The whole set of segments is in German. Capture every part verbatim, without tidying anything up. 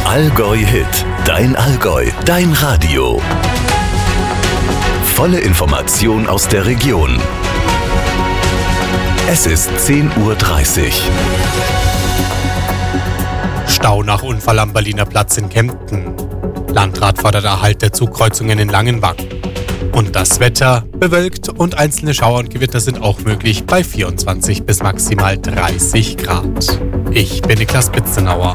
Allgäu Hit, dein Allgäu, dein Radio. Volle Information aus der Region. Es ist zehn Uhr dreißig. Stau nach Unfall am Berliner Platz in Kempten. Landrat fordert Erhalt der Zugkreuzungen in Langenwang. Und das Wetter: bewölkt und einzelne Schauer und Gewitter sind auch möglich bei vierundzwanzig bis maximal dreißig Grad. Ich bin Niklas Bitzenauer.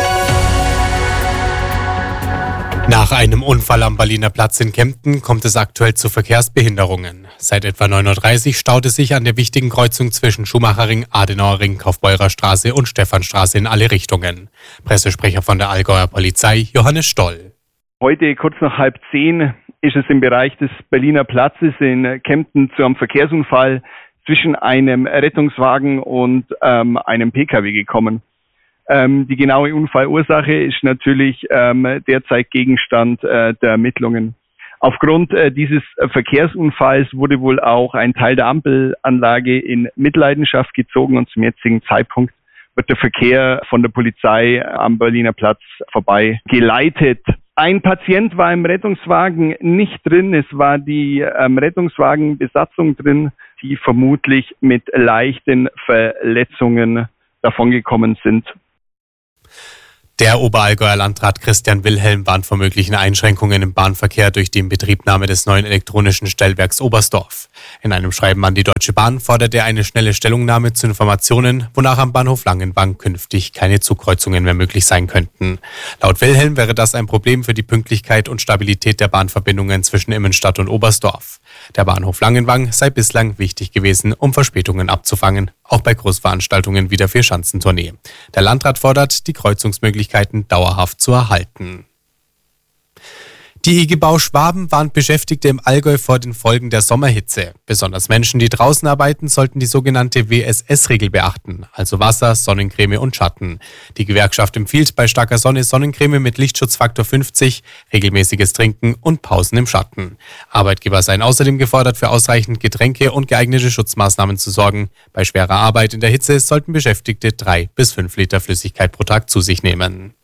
Nach einem Unfall am Berliner Platz in Kempten kommt es aktuell zu Verkehrsbehinderungen. Seit etwa neun Uhr dreißig staut es sich an der wichtigen Kreuzung zwischen Schumacherring, Adenauerring, Kaufbeurer Straße und Stephanstraße in alle Richtungen. Pressesprecher von der Allgäuer Polizei, Johannes Stoll. Heute kurz nach halb zehn ist es im Bereich des Berliner Platzes in Kempten zu einem Verkehrsunfall zwischen einem Rettungswagen und ähm, einem P K W gekommen. Ähm, die genaue Unfallursache ist natürlich ähm, derzeit Gegenstand äh, der Ermittlungen. Aufgrund äh, dieses Verkehrsunfalls wurde wohl auch ein Teil der Ampelanlage in Mitleidenschaft gezogen und zum jetzigen Zeitpunkt wird der Verkehr von der Polizei am Berliner Platz vorbei geleitet. Ein Patient war im Rettungswagen nicht drin. Es war die ähm, Rettungswagenbesatzung drin, die vermutlich mit leichten Verletzungen davongekommen sind. Der Oberallgäuer Landrat Christian Wilhelm warnt vor möglichen Einschränkungen im Bahnverkehr durch die Inbetriebnahme des neuen elektronischen Stellwerks Oberstdorf. In einem Schreiben an die Deutsche Bahn fordert er eine schnelle Stellungnahme zu Informationen, wonach am Bahnhof Langenwang künftig keine Zugkreuzungen mehr möglich sein könnten. Laut Wilhelm wäre das ein Problem für die Pünktlichkeit und Stabilität der Bahnverbindungen zwischen Immenstadt und Oberstdorf. Der Bahnhof Langenwang sei bislang wichtig gewesen, um Verspätungen abzufangen, auch bei Großveranstaltungen wie der Vierschanzentournee. Der Landrat fordert, die Kreuzungsmöglichkeiten dauerhaft zu erhalten. Die I G Bau Schwaben warnt Beschäftigte im Allgäu vor den Folgen der Sommerhitze. Besonders Menschen, die draußen arbeiten, sollten die sogenannte W S S-Regel beachten, also Wasser, Sonnencreme und Schatten. Die Gewerkschaft empfiehlt bei starker Sonne Sonnencreme mit Lichtschutzfaktor fünfzig, regelmäßiges Trinken und Pausen im Schatten. Arbeitgeber seien außerdem gefordert, für ausreichend Getränke und geeignete Schutzmaßnahmen zu sorgen. Bei schwerer Arbeit in der Hitze sollten Beschäftigte drei bis fünf Liter Flüssigkeit pro Tag zu sich nehmen.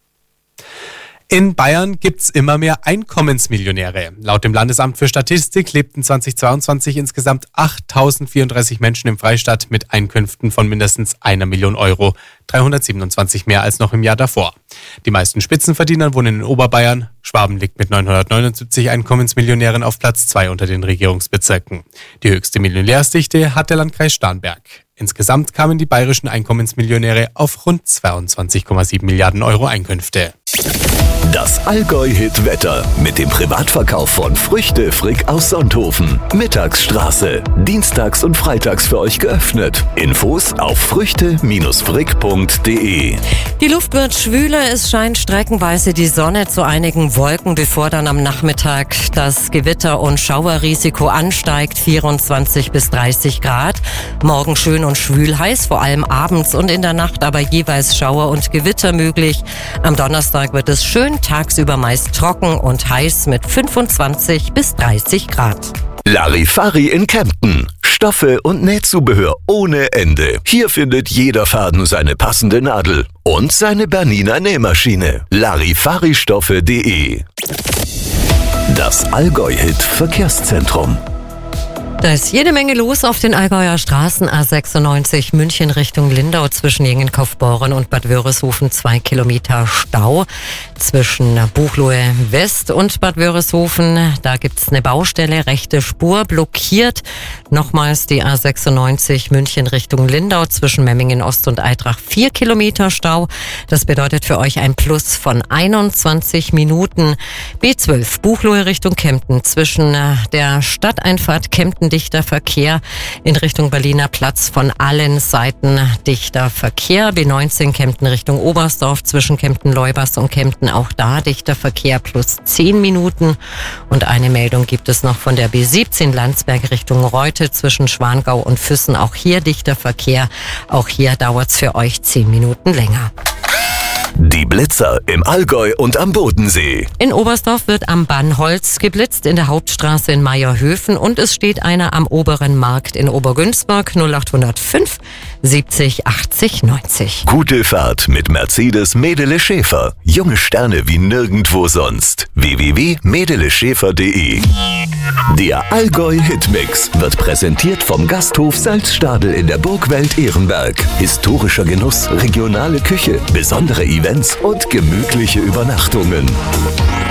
In Bayern gibt's immer mehr Einkommensmillionäre. Laut dem Landesamt für Statistik lebten zweitausendzweiundzwanzig insgesamt achttausendvierunddreißig Menschen im Freistaat mit Einkünften von mindestens einer Million Euro, dreihundertsiebenundzwanzig mehr als noch im Jahr davor. Die meisten Spitzenverdiener wohnen in Oberbayern. Schwaben liegt mit neunhundertneunundsiebzig Einkommensmillionären auf Platz zwei unter den Regierungsbezirken. Die höchste Millionärsdichte hat der Landkreis Starnberg. Insgesamt kamen die bayerischen Einkommensmillionäre auf rund zweiundzwanzig Komma sieben Milliarden Euro Einkünfte. Das Allgäu-Hit-Wetter mit dem Privatverkauf von Früchte Frick aus Sonthofen. Mittagsstraße. Dienstags und freitags für euch geöffnet. Infos auf früchte frick punkt de. Die Luft wird schwüler, es scheint streckenweise die Sonne zu einigen Wolken, bevor dann am Nachmittag das Gewitter- und Schauerrisiko ansteigt, vierundzwanzig bis dreißig Grad. Morgen schön und schwül heiß, vor allem abends und in der Nacht aber jeweils Schauer und Gewitter möglich. Am Donnerstag wird es schön, tagsüber meist trocken und heiß mit fünfundzwanzig bis dreißig Grad. Larifari in Kempten. Stoffe und Nähzubehör ohne Ende. Hier findet jeder Faden seine passende Nadel und seine Bernina Nähmaschine. Larifaristoffe punkt de. Das Allgäu-Hit Verkehrszentrum. Da ist jede Menge los auf den Allgäuer Straßen. A sechsundneunzig München Richtung Lindau zwischen Jengen-Kaufbeuren und Bad Wörishofen zwei Kilometer Stau. Zwischen Buchloe West und Bad Wörishofen, da gibt's eine Baustelle, rechte Spur blockiert. Nochmals die A sechsundneunzig München Richtung Lindau zwischen Memmingen Ost und Eitrach vier Kilometer Stau. Das bedeutet für euch ein Plus von einundzwanzig Minuten. B zwölf Buchloe Richtung Kempten zwischen der Stadteinfahrt Kempten dichter Verkehr, in Richtung Berliner Platz von allen Seiten dichter Verkehr. B neunzehn Kempten Richtung Oberstdorf zwischen Kempten-Leubers und Kempten, auch da dichter Verkehr plus zehn Minuten. Und eine Meldung gibt es noch von der B siebzehn Landsberg Richtung Reute zwischen Schwangau und Füssen, auch hier dichter Verkehr. Auch hier dauert es für euch zehn Minuten länger. Die Blitzer im Allgäu und am Bodensee. In Oberstdorf wird am Bannholz geblitzt, in der Hauptstraße in Meierhöfen und es steht einer am Oberen Markt in Obergünzburg. null acht null fünf siebzig achtzig neunzig. Gute Fahrt mit Mercedes Medele Schäfer. Junge Sterne wie nirgendwo sonst. w w w punkt medele schäfer punkt de. Der Allgäu Hitmix wird präsentiert vom Gasthof Salzstadel in der Burgwelt Ehrenberg. Historischer Genuss, regionale Küche, besondere Events und gemütliche Übernachtungen.